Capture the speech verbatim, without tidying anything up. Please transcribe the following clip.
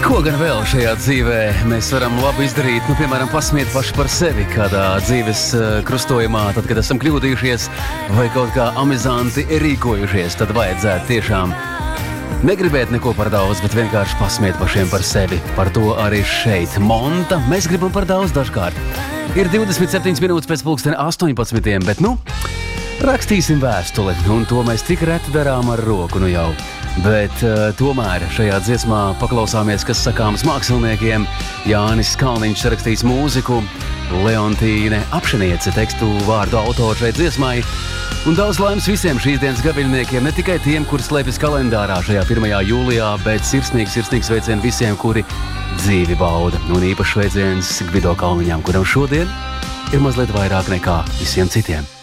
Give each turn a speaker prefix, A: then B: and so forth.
A: Ko gan vēl šajā dzīvē mēs varam labi izdarīt? Nu, piemēram, pasmiet paši par sevi kādā dzīves krustojumā, tad, kad esam kļūdījušies vai kaut kā amizanti rīkojušies, tad vajadzētu tiešām negribēt neko par daudz, bet vienkārši pasmiet pašiem par sevi. Par to arī šeit. Monta, mēs gribam par daudz dažkārt. Ir divdesmit septiņas minūtes pēc pulksteni astoņpadsmitiem, bet nu, rakstīsim vēstuli, un to mēs tik reti darām ar roku nu jau. Bet uh, tomēr šajā dziesmā paklausāmies, kas sakāms māksliniekiem. Jānis Kalniņš sarakstījis mūziku, Leontīne Apšeniece tekstu vārdu autoru šai dziesmai. Un daudz laimes visiem šīs dienas gaviļniekiem, ne tikai tiem, kuri slēpjas kalendārā šajā pirmajā jūlijā, bet sirsnīgs, sirsnīgs sveiciens visiem, kuri dzīvi bauda. Un īpaši sveiciens Gvido Kalniņam, kuram šodien ir mazliet vairāk nekā visiem citiem.